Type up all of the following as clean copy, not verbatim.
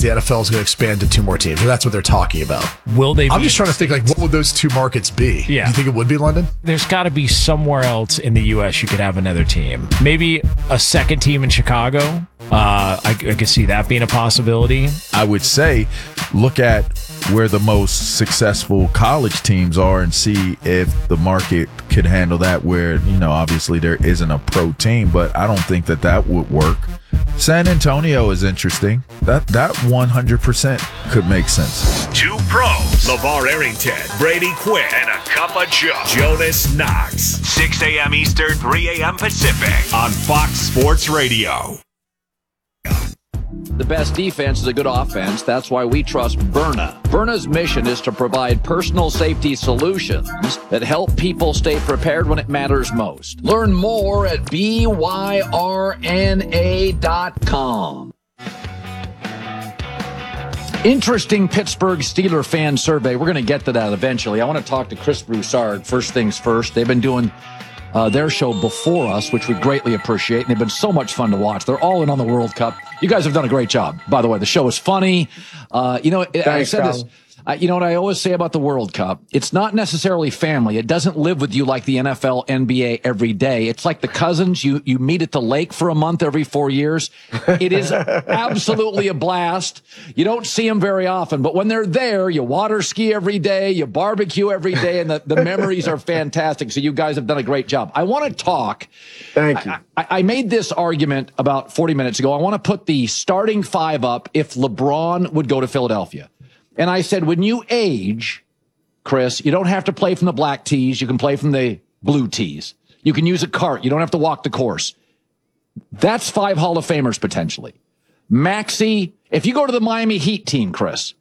the NFL is going to expand to 2 more teams. And that's what they're talking about. Will they? I'm just trying to think, what would those 2 markets be? Yeah. Do you think it would be London? There's got to be somewhere else in the U.S. you could have another team. Maybe a second team in Chicago. I could see that being a possibility. I would say look at where the most successful college teams are and see if the market could handle that, where, obviously there isn't a pro team, but I don't think that would work. San Antonio is interesting. That 100% could make sense. 2 pros, LeVar Arrington, Brady Quinn, and a cup of Joe, Jonas Knox. 6 a.m. Eastern, 3 a.m. Pacific on Fox Sports Radio. The best defense is a good offense. That's why we trust Byrna. Byrna's mission is to provide personal safety solutions that help people stay prepared when it matters most. Learn more at byrna.com. Interesting Pittsburgh Steelers fan survey. We're going to get to that eventually. I want to talk to Chris Broussard. First things first. They've been doing their show before us, which we greatly appreciate, and they've been so much fun to watch. They're all in on the World Cup. You guys have done a great job, by the way. The show is funny. Thanks, I said this. You know what I always say about the World Cup? It's not necessarily family. It doesn't live with you like the NFL, NBA every day. It's like the cousins. You meet at the lake for a month every 4 years. It is absolutely a blast. You don't see them very often, but when they're there, you water ski every day, you barbecue every day, and the memories are fantastic. So you guys have done a great job. I want to talk. Thank you. I made this argument about 40 minutes ago. I want to put the starting 5 up if LeBron would go to Philadelphia. And I said, when you age, Chris, you don't have to play from the black tees. You can play from the blue tees. You can use a cart. You don't have to walk the course. That's 5 Hall of Famers potentially. Maxey, if you go to the Miami Heat team, Chris,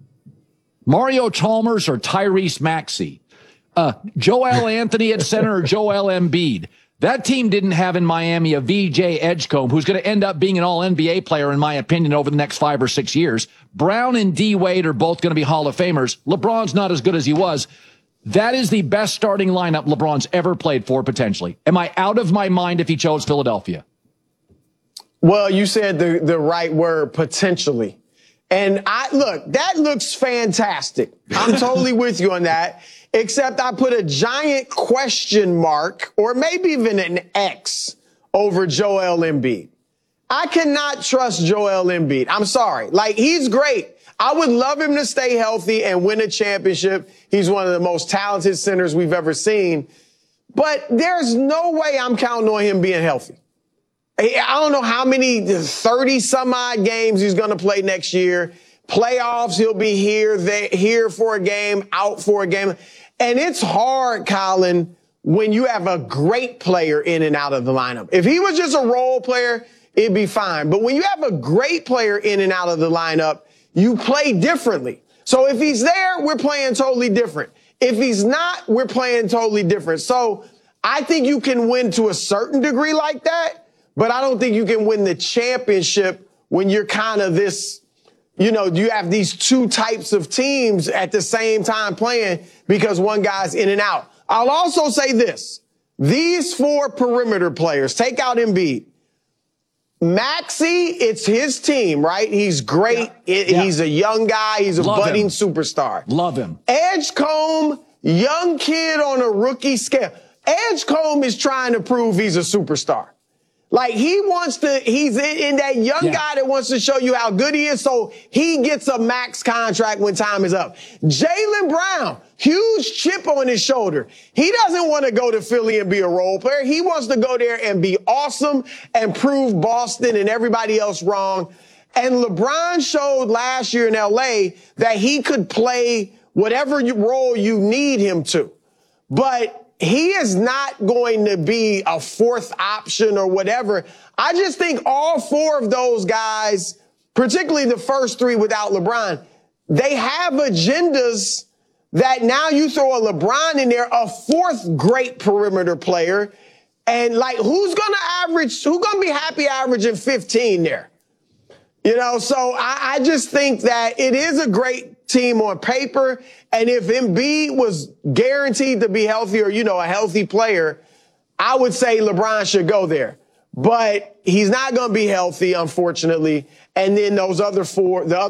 Mario Chalmers or Tyrese Maxey, Joel Anthony at center or Joel Embiid. That team didn't have in Miami a VJ Edgecombe, who's going to end up being an all-NBA player, in my opinion, over the next 5 or 6 years. Brown and D. Wade are both going to be Hall of Famers. LeBron's not as good as he was. That is the best starting lineup LeBron's ever played for, potentially. Am I out of my mind if he chose Philadelphia? Well, you said the right word, potentially. And look, that looks fantastic. I'm totally with you on that. Except I put a giant question mark, or maybe even an X, over Joel Embiid. I cannot trust Joel Embiid. I'm sorry. He's great. I would love him to stay healthy and win a championship. He's one of the most talented centers we've ever seen. But there's no way I'm counting on him being healthy. I don't know how many 30-some-odd games he's going to play next year. Playoffs, he'll be here for a game, out for a game. And it's hard, Colin, when you have a great player in and out of the lineup. If he was just a role player, it'd be fine. But when you have a great player in and out of the lineup, you play differently. So if he's there, we're playing totally different. If he's not, we're playing totally different. So I think you can win to a certain degree like that, but I don't think you can win the championship when you're kind of this, you have these 2 types of teams at the same time playing because one guy's in and out. I'll also say this. These 4 perimeter players, take out Embiid. Maxey, it's his team, right? He's great. Yeah. He's a young guy. He's a budding superstar. Love him. Edgecombe, young kid on a rookie scale. Edgecombe is trying to prove he's a superstar. He's in that young guy that wants to show you how good he is, so he gets a max contract when time is up. Jaylen Brown, huge chip on his shoulder. He doesn't want to go to Philly and be a role player. He wants to go there and be awesome and prove Boston and everybody else wrong. And LeBron showed last year in LA that he could play whatever role you need him to. But he is not going to be a 4th option or whatever. I just think all 4 of those guys, particularly the first 3 without LeBron, they have agendas that now you throw a LeBron in there, a 4th great perimeter player. And who's going to be happy averaging 15 there? So I just think that it is a great team on paper. And if Embiid was guaranteed to be healthy or, a healthy player, I would say LeBron should go there. But he's not going to be healthy, unfortunately. And then those other 4,